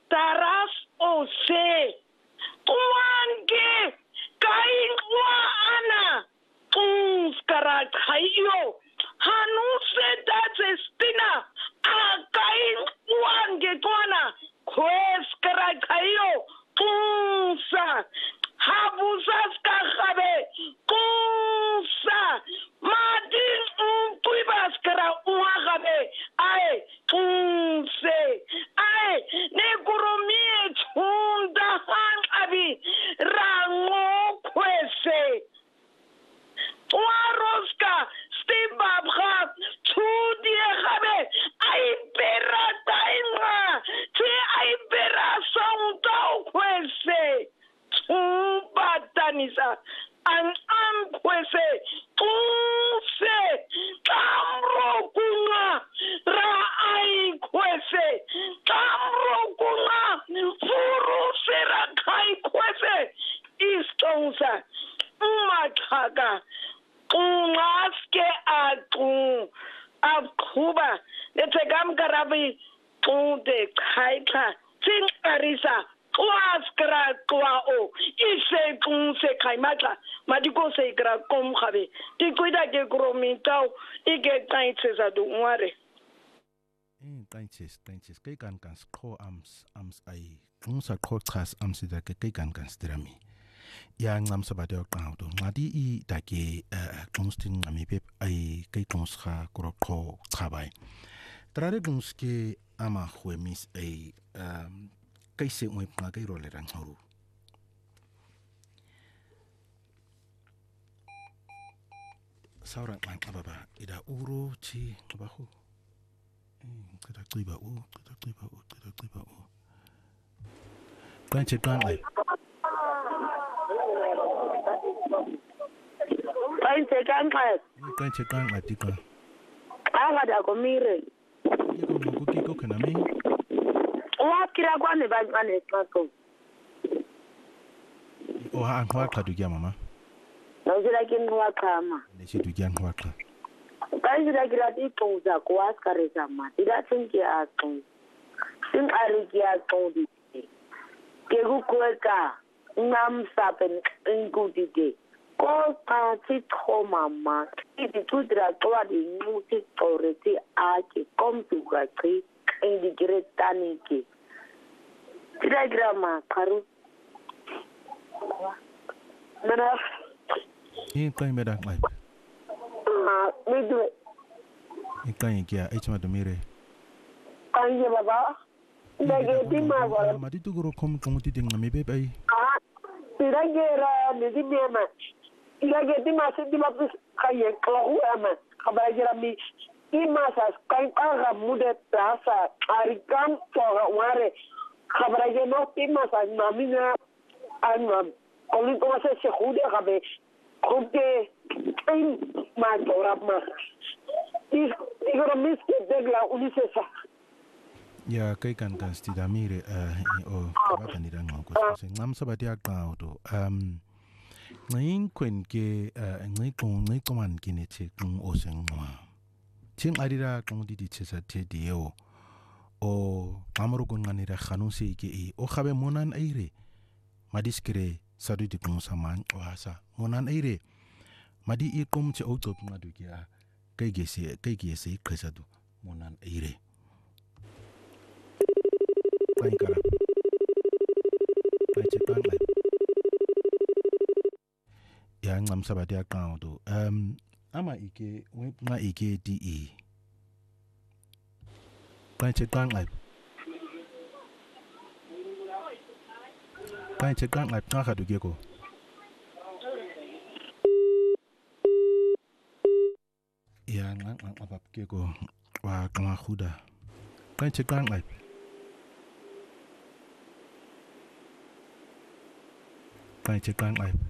taras o se tuange kaingwa ana skara kayo hanuse dace stina akaingwange twana kweskara kayo kunsa habusas kahabe kunsa madin tuibaskara uagabe ai kunse ai nekuromie tunda hangabi rango kwese Waroska Stimbabha Tudiabe I bera daima Te I bera soundau kwese Tumbatanisa and kwese Tuse Tamro kunga Ra ai kwese Tamro kunga Furu sera kai kwese Istonsa Umakaga Ungaske akuba letegam garabi tunde kaita tin arisa waskra kwao ise kunse kaimata madiko se gra kom khabe ti kuida ke gromintau ige taitse za du ngware taitses kai kan skho ams ai kunsa qhochas amsida ke kai kan strami ya ngam sabade oqawdo ngadi I dake qonstin ngami pep ai kai qonsha korokho chabai trare qonske ama khwemis ai kai se ngwe panga kai role rang horu saura mang ababa ida uro chi qabahu qida qiba u kanche kanai Kanche kangai tika. Aga da komire. Iko kiko kana mi. Wakira kwane bane kwako. O ha ankwaka dugia mama. Nazira kinwa kama. Neshi dugia ankwaka. Kanjira kirati tonza kwaskare ma. Ida tsinki aton. Sin ariki aton di. Kegu kweka ngam sapen ingudide. Ko ti mama ti tudra toa di muti toreti ake kompuga ki indi gretaniki diagrama karu mera kai mera mai midu kai kia echma domire kanje baba ndege dima gora maditu goro kom komuti dinga mebe bai tiragera nidi mema Ilage di masa di mapus kaya kelahu aman kabagira mi di masa kain aga muda rasa arikam soga ware kabagira no di masa mamina anam kolin ko masa sehude kabe kubde kain ma dorap ma igoro miski degla unisesa ya kai kan stidamire o kabata ni dango ko ngam sabati aqawdo ngayin kwen ke ngai koman kinete kung osengwa ting adira kung di chesa te dio o amro gon nganira khanuse ke o khabe monan aire madiskre sadu di kung saman o hasa monan aire madi I kum che o top ngadu kia kai gese khasadu monan aire kai kara kai chetan lai ya ngam sabati aqawdo ama ike nga ike di kai chetan lai ka khadu geko ya ngam abab geko wa kama khuda kai chetan lai kai chetan lai